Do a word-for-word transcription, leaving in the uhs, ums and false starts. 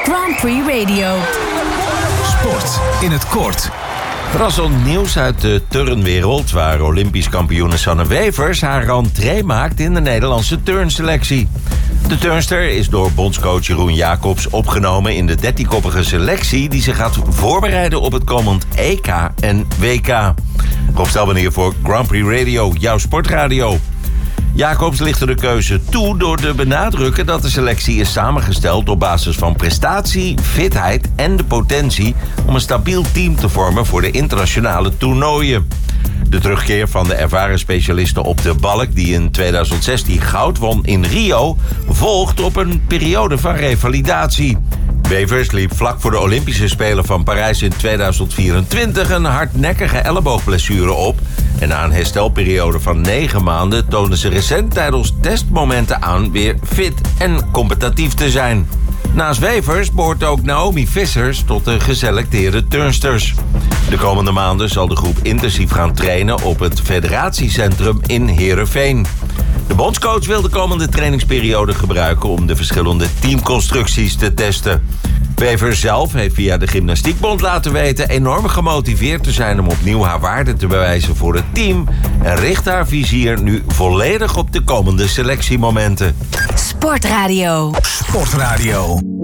Grand Prix Radio. Sport in het kort. Verrassend nieuws uit de turnwereld, waar Olympisch kampioene Sanne Wevers haar rentree maakt in de Nederlandse turnselectie. De turnster is door bondscoach Jeroen Jacobs opgenomen in de dertienkoppige selectie die zich gaat voorbereiden op het komend E K en W K. Rob Stelman hier voor Grand Prix Radio, jouw sportradio. Jacobs lichtte de keuze toe door te benadrukken dat de selectie is samengesteld op basis van prestatie, fitheid en de potentie om een stabiel team te vormen voor de internationale toernooien. De terugkeer van de ervaren specialisten op de balk die in tweeduizend zestien goud won in Rio volgt op een periode van revalidatie. Wevers liep vlak voor de Olympische Spelen van Parijs in tweeduizend vierentwintig een hardnekkige elleboogblessure op. En na een herstelperiode van negen maanden toonde ze recent tijdens testmomenten aan weer fit en competitief te zijn. Naast Wevers behoort ook Naomi Vissers tot de geselecteerde turnsters. De komende maanden zal de groep intensief gaan trainen op het federatiecentrum in Heerenveen. De bondscoach wil de komende trainingsperiode gebruiken om de verschillende teamconstructies te testen. Wevers zelf heeft via de Gymnastiekbond laten weten enorm gemotiveerd te zijn om opnieuw haar waarde te bewijzen voor het team en richt haar vizier nu volledig op de komende selectiemomenten. Sportradio. Sportradio.